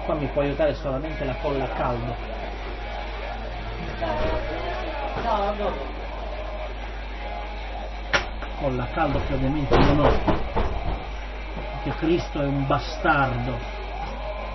qua mi può aiutare solamente la colla a caldo. Colla a caldo che ovviamente non ho, perché Cristo è un bastardo.